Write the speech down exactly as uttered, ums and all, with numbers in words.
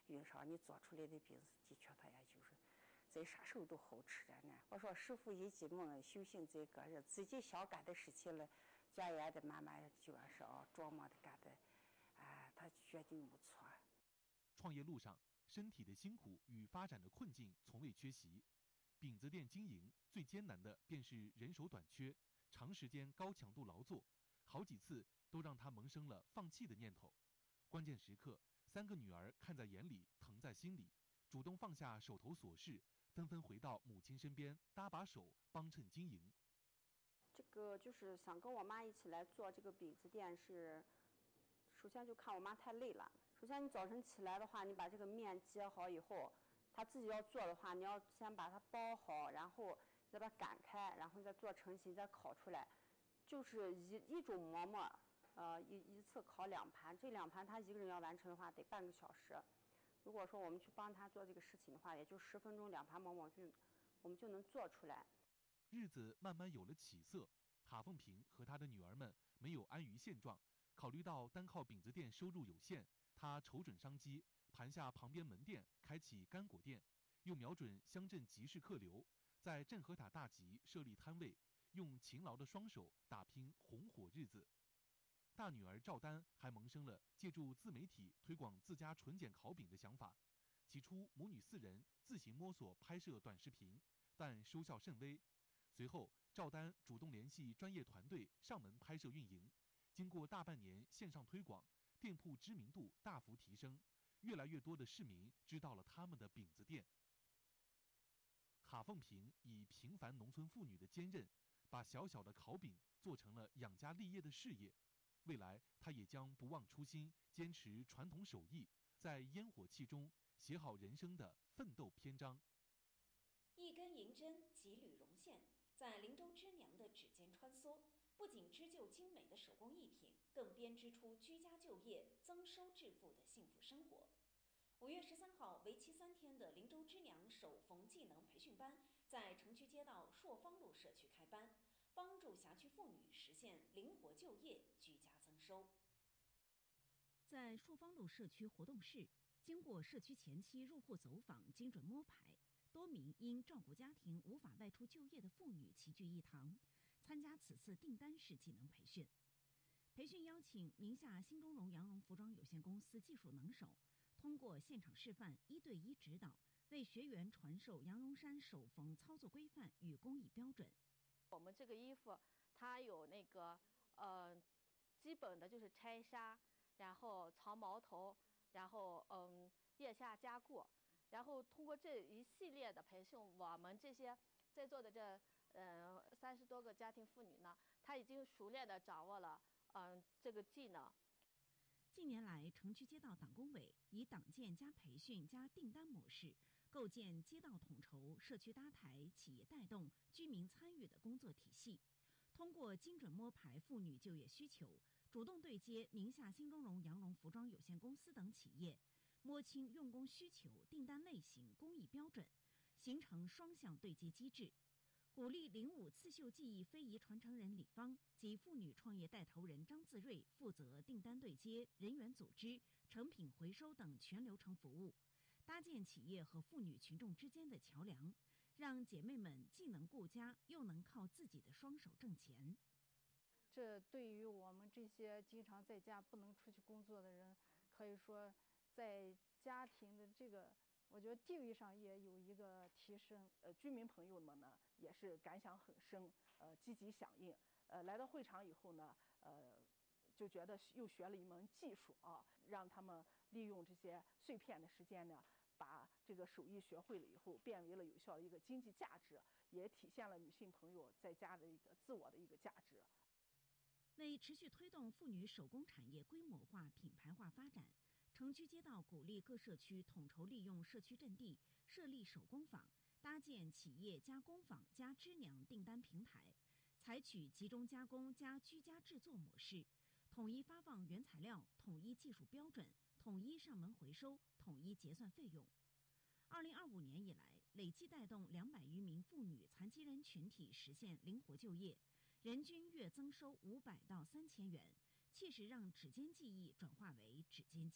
云上你做出来的饼子，的确它也就是在啥时候都好吃着呢。我说师傅一进门，修行在个人，自己想干的事情了，钻研的慢慢就是啊，琢磨的干的，啊，他决定不错。 创业路上，身体的辛苦与发展的困境从未缺席。饼子店经营最艰难的便是人手短缺，长时间高强度劳作，好几次都让他萌生了放弃的念头。关键时刻，三个女儿看在眼里，疼在心里，主动放下手头琐事，纷纷回到母亲身边，搭把手，帮衬经营。 这个就是想跟我妈一起来做这个饼子店是，首先就看我妈太累了。首先你早晨起来的话，你把这个面接好以后，她自己要做的话，你要先把它包好，然后再把它擀开，然后再做成型，再烤出来。就是一一种馍馍，呃，一一次烤两盘，这两盘她一个人要完成的话，得半个小时。如果说我们去帮她做这个事情的话，也就十分钟，两盘馍馍就我们就能做出来。 日子慢慢有了起色，哈凤萍和她的女儿们没有安于现状，考虑到单靠饼子店收入有限，她瞅准商机，盘下旁边门店开启干果店，又瞄准乡镇集市客流，在镇河塔大集设立摊位，用勤劳的双手打拼红火日子。大女儿赵丹还萌生了借助自媒体推广自家纯碱烤饼的想法。起初母女四人自行摸索拍摄短视频，但收效甚微。随后赵丹主动联系专业团队上门拍摄运营，经过大半年线上推广，店铺知名度大幅提升，越来越多的市民知道了他们的饼子店。哈凤萍以平凡农村妇女的坚韧，把小小的烤饼做成了养家立业的事业。未来她也将不忘初心，坚持传统手艺，在烟火气中写好人生的奋斗篇章。 一根银针，几缕绒线，在灵州织娘的指尖穿梭，不仅织就精美的手工艺品，更编织出居家就业、增收致富的幸福生活。五月十三号，为期三天的灵州织娘手缝技能培训班在城区街道朔方路社区开班，帮助辖区妇女实现灵活就业、居家增收。 在朔方路社区活动室，经过社区前期入户走访、精准摸排，多名因照顾家庭无法外出就业的妇女齐聚一堂，参加此次订单式技能培训。培训邀请宁夏新中荣羊绒服装有限公司技术能手，通过现场示范、一对一指导，为学员传授羊绒衫手缝操作规范与工艺标准。 我们这个衣服，它有那个呃，基本的就是拆纱，然后藏毛头，然后嗯腋下加固，然后通过这一系列的培训，我们这些在座的这嗯三十多个家庭妇女呢，她已经熟练地掌握了嗯这个技能。 近年来，城区街道党工委以党建加培训加订单模式，构建街道统筹、社区搭台、企业带动、居民参与的工作体系。通过精准摸排妇女就业需求，主动对接宁夏新中荣羊绒服装有限公司等企业，摸清用工需求、订单类型、工艺标准，形成双向对接机制。鼓励零五刺绣技艺非遗传承人李芳及妇女创业带头人张自瑞负责订单对接、人员组织、成品回收等全流程服务，搭建企业和妇女群众之间的桥梁，让姐妹们既能顾家，又能靠自己的双手挣钱。 这对于我们这些经常在家不能出去工作的人，可以说在家庭的这个我觉得地位上也有一个提升。 呃，居民朋友们呢也是感想很深，呃，积极响应。呃，来到会场以后呢，呃，就觉得又学了一门技术啊，让他们利用这些碎片的时间呢，把这个手艺学会了以后，变为了有效的一个经济价值，也体现了女性朋友在家的一个自我的一个价值。 为持续推动妇女手工产业规模化、品牌化发展，城区街道鼓励各社区统筹利用社区阵地，设立手工坊，搭建企业加工坊加织娘订单平台，采取集中加工加居家制作模式，统一发放原材料，统一技术标准，统一上门回收，统一结算费用。二零二五年以来，累计带动两百余名妇女、残疾人群体实现灵活就业，人均月增收五百到三千元，切实让指尖技艺转化为指尖